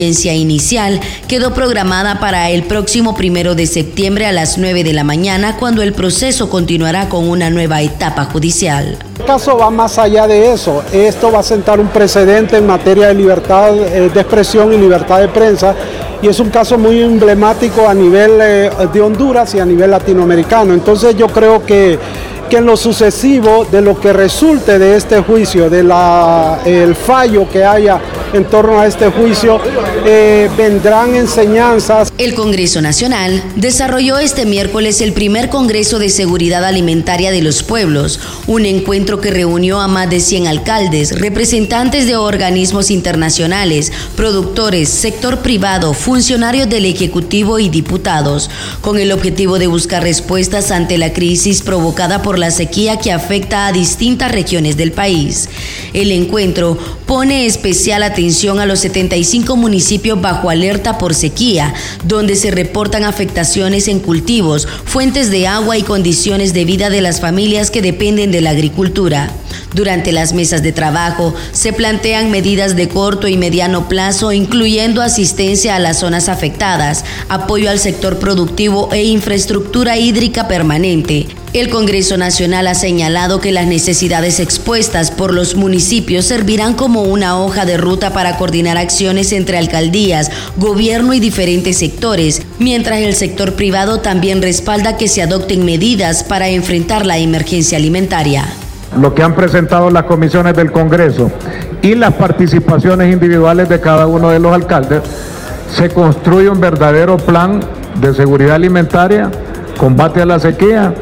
La audiencia inicial quedó programada para el próximo 1 de septiembre a las 9 de la mañana, cuando el proceso continuará con una nueva etapa judicial. El caso va más allá de eso. Esto va a sentar un precedente en materia de libertad de expresión y libertad de prensa, y es un caso muy emblemático a nivel de Honduras y a nivel latinoamericano. Entonces yo creo que en lo sucesivo, de lo que resulte de este juicio, el fallo que haya en torno a este juicio, vendrán enseñanzas. El Congreso Nacional desarrolló este miércoles el primer Congreso de Seguridad Alimentaria de los Pueblos, un encuentro que reunió a más de 100 alcaldes, representantes de organismos internacionales, productores, sector privado, funcionarios del Ejecutivo y diputados, con el objetivo de buscar respuestas ante la crisis provocada por la sequía que afecta a distintas regiones del país. El encuentro pone especial atención a los 75 municipios bajo alerta por sequía, donde se reportan afectaciones en cultivos, fuentes de agua y condiciones de vida de las familias que dependen de la agricultura. Durante las mesas de trabajo se plantean medidas de corto y mediano plazo, incluyendo asistencia a las zonas afectadas, apoyo al sector productivo e infraestructura hídrica permanente. El Congreso Nacional ha señalado que las necesidades expuestas por los municipios servirán como una hoja de ruta para coordinar acciones entre alcaldías, gobierno y diferentes sectores, mientras el sector privado también respalda que se adopten medidas para enfrentar la emergencia alimentaria. Lo que han presentado las comisiones del Congreso y las participaciones individuales de cada uno de los alcaldes, se construye un verdadero plan de seguridad alimentaria, combate a la sequía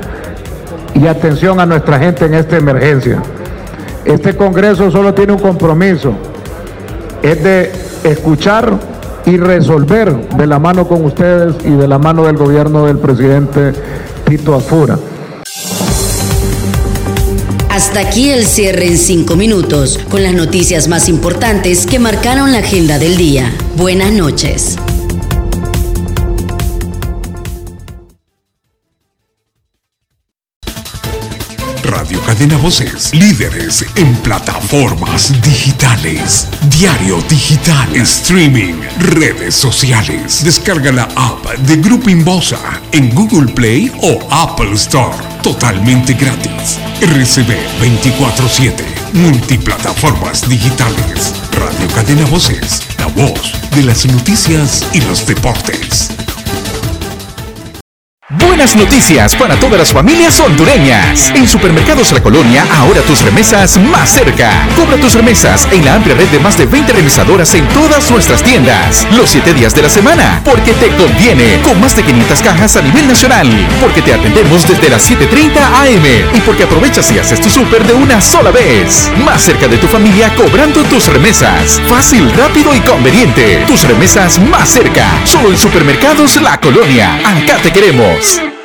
y atención a nuestra gente en esta emergencia. Este Congreso solo tiene un compromiso, es de escuchar y resolver de la mano con ustedes y de la mano del gobierno del presidente Tito Asfura. Hasta aquí el cierre en 5 minutos, con las noticias más importantes que marcaron la agenda del día. Buenas noches. Radio Cadena Voces, líderes en plataformas digitales, diario digital, streaming, redes sociales. Descarga la app de Grupo Inbosa en Google Play o Apple Store, totalmente gratis. RCB 24/7, multiplataformas digitales. Radio Cadena Voces, la voz de las noticias y los deportes. Buenas noticias para todas las familias hondureñas. En Supermercados La Colonia, ahora tus remesas más cerca. Cobra tus remesas en la amplia red de más de 20 remisadoras en todas nuestras tiendas, los 7 días de la semana, porque te conviene, con más de 500 cajas a nivel nacional, porque te atendemos desde las 7:30 AM y porque aprovechas y haces tu súper de una sola vez. Más cerca de tu familia, cobrando tus remesas. Fácil, rápido y conveniente. Tus remesas más cerca. Solo en Supermercados La Colonia. Acá te queremos.